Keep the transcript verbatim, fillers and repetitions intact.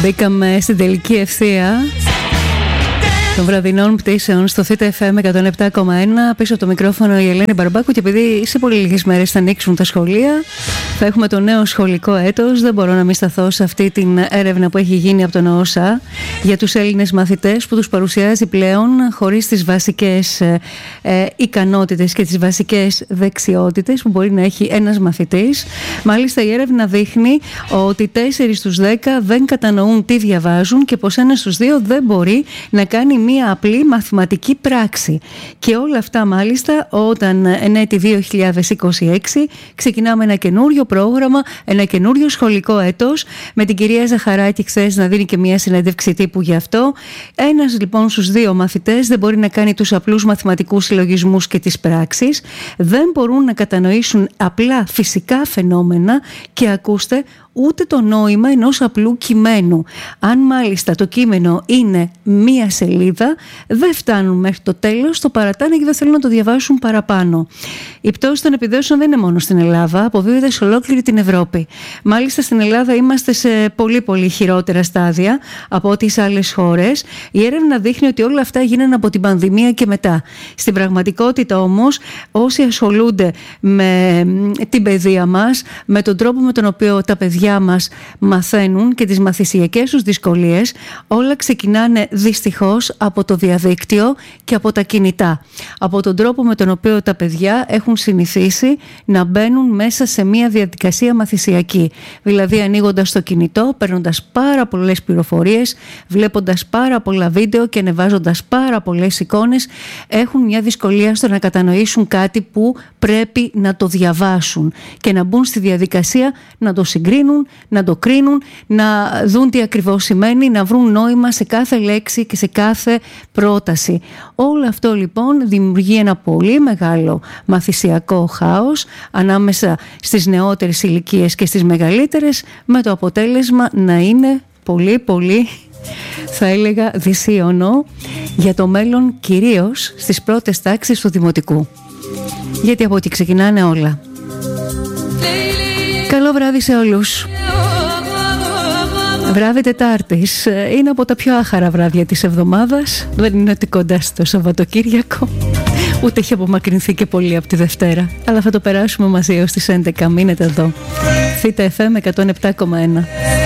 Μπήκαμε στην τελική ευθεία των βραδινών πτήσεων στο Θήτα εφ εμ εκατόν επτά κόμμα ένα. Πίσω από το μικρόφωνο η Ελένη Μπαρμπάκου, και επειδή σε πολύ λίγες μέρες θα ανοίξουν τα σχολεία, θα έχουμε το νέο σχολικό έτος. Δεν μπορώ να μην σταθώ σε αυτή την έρευνα που έχει γίνει από τον ΟΣΑ για τους Έλληνες μαθητές, που τους παρουσιάζει πλέον χωρίς τις βασικές ε, ε, ικανότητες και τις βασικές δεξιότητες που μπορεί να έχει ένας μαθητής. Μάλιστα, η έρευνα δείχνει ότι τέσσερις στους δέκα δεν κατανοούν τι διαβάζουν και πως ένας στους δύο δεν μπορεί να κάνει μία απλή μαθηματική πράξη. Και όλα αυτά μάλιστα όταν εν έτη δύο χιλιάδες είκοσι έξι ξεκινάμε ένα καινούριο πρόγραμμα, ένα καινούριο σχολικό έτος, με την κυρία Ζαχαράκη χθες να δίνει και μία συνέντευξη τύπου γι' αυτό. Ένας λοιπόν στους δύο μαθητές δεν μπορεί να κάνει τους απλούς μαθηματικούς συλλογισμούς και τις πράξεις, δεν μπορούν να κατανοήσουν απλά φυσικά φαινόμενα και, ακούστε, ούτε το νόημα ενός απλού κειμένου. Αν μάλιστα το κείμενο είναι μία σελίδα, δεν φτάνουν μέχρι το τέλος, το παρατάνε και δεν θέλουν να το διαβάσουν παραπάνω. Η πτώση των επιδόσεων δεν είναι μόνο στην Ελλάδα, αποδίδεται σε ολόκληρη την Ευρώπη. Μάλιστα στην Ελλάδα είμαστε σε πολύ πολύ χειρότερα στάδια από ό,τι σε άλλες χώρες. Η έρευνα δείχνει ότι όλα αυτά γίνανε από την πανδημία και μετά. Στην πραγματικότητα όμως, όσοι ασχολούνται με την παιδεία μας, με τον τρόπο με τον οποίο τα παιδιά μας μαθαίνουν και τις μαθησιακές τους δυσκολίες, όλα ξεκινάνε δυστυχώς από το διαδίκτυο και από τα κινητά. Από τον τρόπο με τον οποίο τα παιδιά έχουν συνηθίσει να μπαίνουν μέσα σε μια διαδικασία μαθησιακή. Δηλαδή ανοίγοντας το κινητό, παίρνοντας πάρα πολλές πληροφορίες, βλέποντας πάρα πολλά βίντεο και ανεβάζοντας πάρα πολλές εικόνες, έχουν μια δυσκολία στο να κατανοήσουν κάτι που πρέπει να το διαβάσουν και να μπουν στη διαδικασία να το συγκρίνουν, να το κρίνουν, να δουν τι ακριβώς σημαίνει, να βρουν νόημα σε κάθε λέξη και σε κάθε πρόταση. Όλο αυτό λοιπόν δημιουργεί ένα πολύ μεγάλο μαθησιακό χάος ανάμεσα στις νεότερες ηλικίες και στις μεγαλύτερες, με το αποτέλεσμα να είναι πολύ πολύ, θα έλεγα, δυσίωνο για το μέλλον, κυρίως στις πρώτες τάξεις του δημοτικού. Γιατί από εκεί ξεκινάνε όλα. Καλό βράδυ σε όλους. Βράδυ Τετάρτης είναι από τα πιο άχαρα βράδια της εβδομάδας. Δεν είναι ότι κοντά στο Σαββατοκύριακο, ούτε έχει απομακρυνθεί και πολύ από τη Δευτέρα. Αλλά θα το περάσουμε μαζί έως τις έντεκα. Μείνετε εδώ. Θήτα εφ εμ εκατόν επτά κόμμα ένα.